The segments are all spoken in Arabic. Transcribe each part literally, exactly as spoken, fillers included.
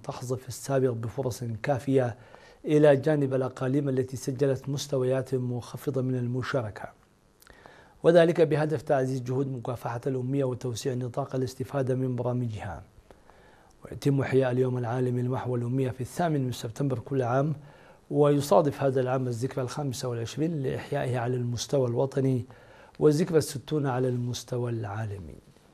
تحظى في السابق بفرص كافية إلى جانب الأقاليم التي سجلت مستويات منخفضة من المشاركة، وذلك بهدف تعزيز جهود مكافحة الأمية وتوسيع نطاق الاستفادة من برامجها. ويتم إحياء اليوم العالمي للمحو والأمية في الثامن من سبتمبر كل عام، ويصادف هذا العام الذكرى الخامسة والعشرين لإحيائه على المستوى الوطني والذكرى الستون على المستوى العالمي.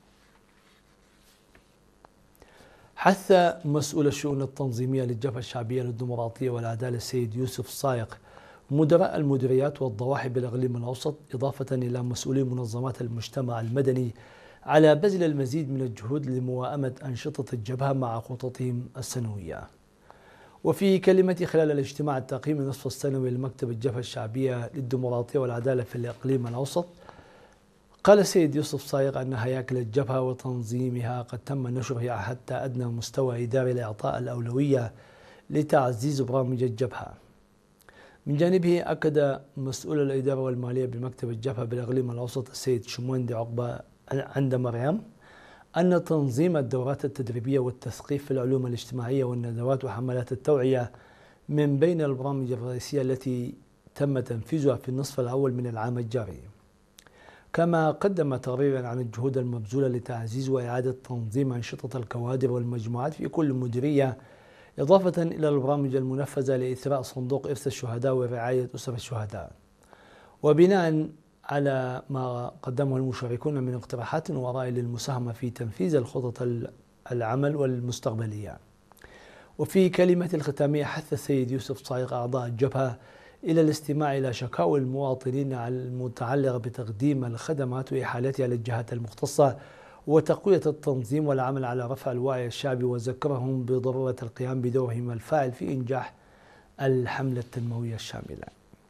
حث مسؤول الشؤون التنظيمية للجبهة الشعبية للديمقراطية والعدالة السيد يوسف صايغ مدراء المديريات والضواحي بالإقليم الأوسط إضافة إلى مسؤولي منظمات المجتمع المدني على بذل المزيد من الجهود لمواءمة أنشطة الجبهة مع خططهم السنوية. وفي كلمة خلال الاجتماع التقييمي النصف السنوي لمكتب الجبهة الشعبية للديمقراطية والعدالة في الإقليم الأوسط، قال السيد يوسف صايغ أن هياكل الجبهة وتنظيمها قد تم نشرها حتى أدنى مستوى إداري لإعطاء الأولوية لتعزيز برامج الجبهة. من جانبه أكد مسؤول الإدارة والمالية بمكتب الجبهة بالإقليم الأوسط السيد شموندي عقبة عند مريم أن تنظيم الدورات التدريبية والتثقيف في العلوم الاجتماعية والندوات وحملات التوعية من بين البرامج الرئيسية التي تم تنفيذها في النصف الأول من العام الجاري. كما قدم تقريرا عن الجهود المبذولة لتعزيز وإعادة تنظيم أنشطة الكوادر والمجموعات في كل مديرية، إضافة إلى البرامج المنفذة لإثراء صندوق إرث الشهداء ورعاية أسر الشهداء. وبناء على ما قدمه المشاركون من اقتراحات ورأي للمساهمة في تنفيذ الخطط العمل والمستقبلية. وفي كلمة الختامية حث السيد يوسف صايغ أعضاء الجبهة إلى الاستماع إلى شكاوى المواطنين المتعلقة بتقديم الخدمات وإحالتها للجهات المختصة وتقوية التنظيم والعمل على رفع الوعي الشعبي، وذكرهم بضرورة القيام بدورهم الفاعل في إنجاح الحملة التنموية الشاملة.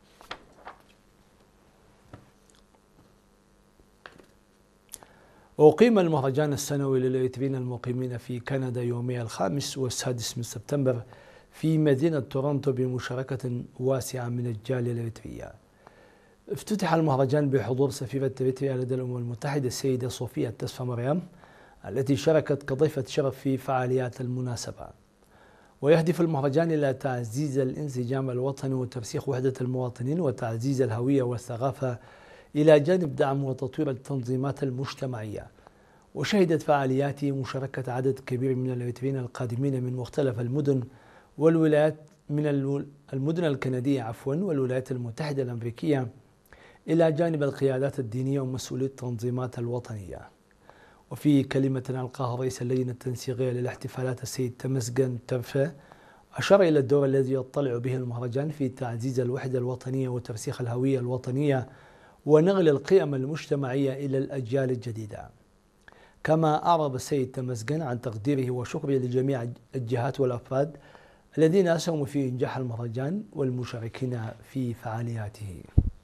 أقيم المهرجان السنوي للإريتريين المقيمين في كندا يومي الخامس والسادس من سبتمبر في مدينة تورونتو بمشاركة واسعة من الجالية الإريترية. افتتح المهرجان بحضور سفيرة إريتريا لدى الأمم المتحدة السيدة صوفيا تسفى مريم التي شاركت كضيفة شرف في فعاليات المناسبة. ويهدف المهرجان إلى تعزيز الانسجام الوطني وترسيخ وحدة المواطنين وتعزيز الهوية والثقافة إلى جانب دعم وتطوير التنظيمات المجتمعية. وشهدت فعالياته مشاركة عدد كبير من الإريتريين القادمين من مختلف المدن والولايات من المدن الكندية عفوا والولايات المتحدة الأمريكية، إلى جانب القيادات الدينية ومسؤولي التنظيمات الوطنية. وفي كلمة ألقاها رئيس اللجنة التنسيقية للاحتفالات السيد تمسجن ترفة، أشار إلى الدور الذي يطلع به المهرجان في تعزيز الوحدة الوطنية وترسيخ الهوية الوطنية ونقل القيم المجتمعية إلى الأجيال الجديدة. كما أعرب السيد تمسجن عن تقديره وشكره لجميع الجهات والأفراد الذين أسهموا في إنجاح المهرجان والمشاركين في فعالياته.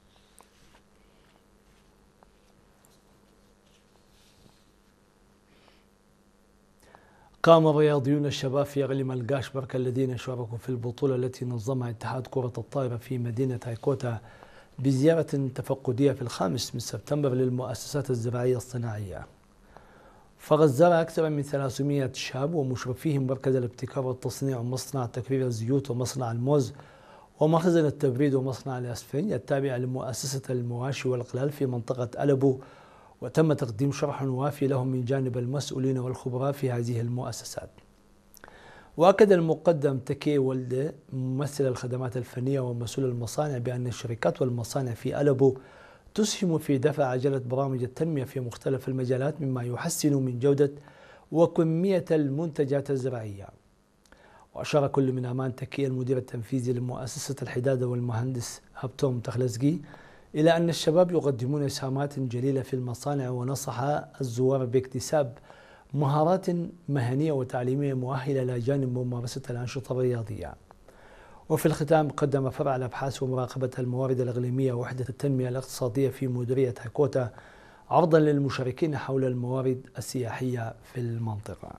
قام الرياضيون الشباب في إقليم القاشبرك الذين شاركوا في البطولة التي نظمها اتحاد كرة الطائرة في مدينة هايكوتا بزيارة تفقدية في الخامس من سبتمبر للمؤسسات الزراعية الصناعية. فقد زار أكثر من ثلاثمئة شاب ومشرفيهم مركز الابتكار والتصنيع ومصنع تكرير الزيوت ومصنع الموز ومخزن التبريد ومصنع الأسفنج التابع لمؤسسة المواشي والإقلال في منطقة ألبو، وتم تقديم شرح وافي لهم من جانب المسؤولين والخبراء في هذه المؤسسات. وأكد المقدم تكي ولده ممثل الخدمات الفنية ومسؤول المصانع بأن الشركات والمصانع في ألبو تسهم في دفع عجلة برامج التنمية في مختلف المجالات مما يحسن من جودة وكمية المنتجات الزراعية. وأشار كل من أمان تكي المدير التنفيذي لمؤسسة الحدادة والمهندس هبتوم تخلزقي إلى أن الشباب يقدمون إسهامات جليلة في المصانع، ونصح الزوار باكتساب مهارات مهنية وتعليمية مؤهلة إلى جانب ممارسة الأنشطة الرياضية. وفي الختام قدم فرع الأبحاث ومراقبة الموارد الإقليمية وحدة التنمية الاقتصادية في مديرية هايكوتا عرضا للمشاركين حول الموارد السياحية في المنطقة.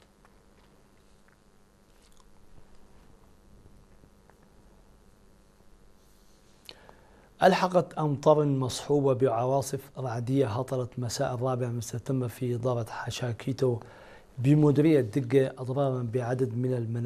ألحقت أمطار مصحوبة بعواصف رعدية هطلت مساء الرابع من سبتمبر في إدارة حشاكيتو بمديرية دقة أضرارا بعدد من المنازل